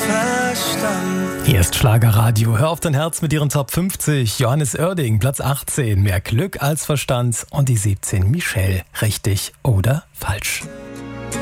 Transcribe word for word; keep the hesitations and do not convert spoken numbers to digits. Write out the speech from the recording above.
Verstand. Hier ist Schlagerradio. Hör auf dein Herz mit ihren Top fünfzig. Johannes Oerding, Platz achtzehn. Mehr Glück als Verstand. Und die siebzehn. Michelle. Richtig oder falsch?